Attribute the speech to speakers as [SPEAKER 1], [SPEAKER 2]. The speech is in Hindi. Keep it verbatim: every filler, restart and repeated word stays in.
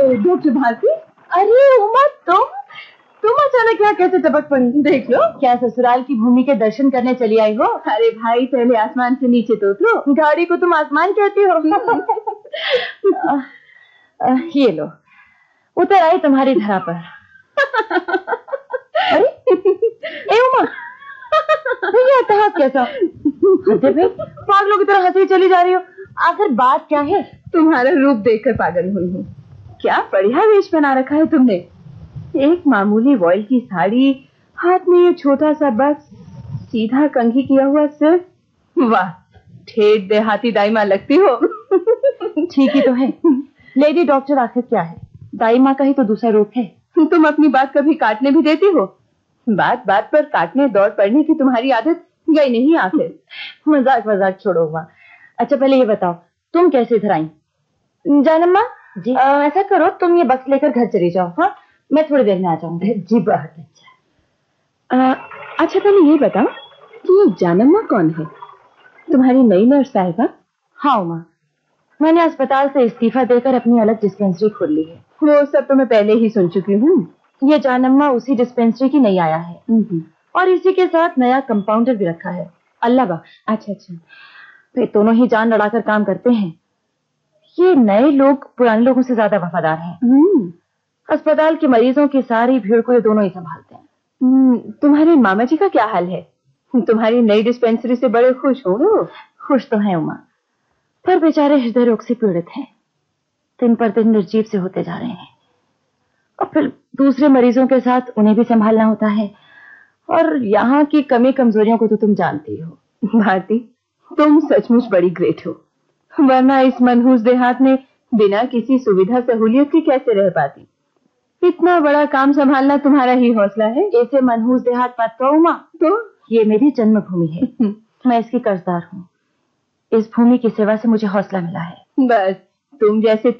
[SPEAKER 1] डॉक्टर भारती, अरे उमा तुम तुम अचानक यहाँ कैसे टपक पड़ी? देख लो, क्या ससुराल की भूमि के दर्शन करने चली आई हो? अरे भाई पहले आसमान से नीचे तो उतरो, गाड़ी को तुम आसमान कहती हो। आ, आ, ये लो, उतर आई तुम्हारी धरा पर। अरे ए उमा, ये अट्टहास कैसा? पागलों की तरह हंसी चली जा रही हो, आखिर बात क्या है? तुम्हारा रूप देखकर पागल हुई हूँ। क्या बढ़िया वेश बना रखा है तुमने, एक मामूली वॉयल की साड़ी, हाथ में ये छोटा सा बक्स, सीधा कंघी किया हुआ सिर। वाह, ठेठ देहाती दाई माँ लगती हो। ठीक ही तो है, लेडी डॉक्टर आखिर क्या है, दाई माँ का ही तो दूसरा रूप है। तुम अपनी बात कभी काटने भी देती हो? बात बात पर काटने दौड़ पड़ने की तुम्हारी आदत गई नहीं आखिर। मजाक मजाक छोड़ो माँ। अच्छा पहले ये बताओ, तुम कैसे इधर आई? जानम्मा जी, आ, ऐसा करो तुम ये बक्स लेकर घर चली जाओ। हाँ, मैं थोड़ी देर में आ जाऊंगी। जी बहुत अच्छा। आ, अच्छा पहले ये बताओ कि ये जानम्मा कौन है? तुम्हारी नई नर्स साहिबा? हाँ उमा, मैंने अस्पताल से इस्तीफा देकर अपनी अलग डिस्पेंसरी खोल ली है। वो सब तो मैं पहले ही सुन चुकी हूँ। ये जानम्मा उसी डिस्पेंसरी की नई आया है और इसी के साथ नया कंपाउंडर भी रखा है। अल्लाह बा। अच्छा अच्छा, तो दोनों ही जान लड़ाकर काम करते हैं। ये नए लोग पुराने लोगों से ज्यादा वफादार हैं। अस्पताल के मरीजों की सारी भीड़ को ये दोनों ही संभालते हैं। तुम्हारे मामा जी का क्या हाल है? तुम्हारी नई डिस्पेंसरी से बड़े खुश हो? खुश तो हैं उमा, पर बेचारे हृदय रोग से पीड़ित हैं, दिन पर दिन निर्जीव से होते जा रहे हैं और फिर दूसरे मरीजों के साथ उन्हें भी संभालना होता है। और यहाँ की कमी कमजोरियों को तो तुम जानती हो। भारती, तुम सचमुच बड़ी ग्रेट हो, वरना इस मनहूस देहात में बिना किसी सुविधा सहूलियत के कैसे रह पाती? इतना बड़ा काम संभालना तुम्हारा ही हौसला है। ऐसे मनहूस देहात मत कहो माँ, तो ये मेरी जन्मभूमि है। मैं इसकी कर्जदार हूँ। इस भूमि की सेवा से मुझे हौसला मिला है। बस तुम जैसे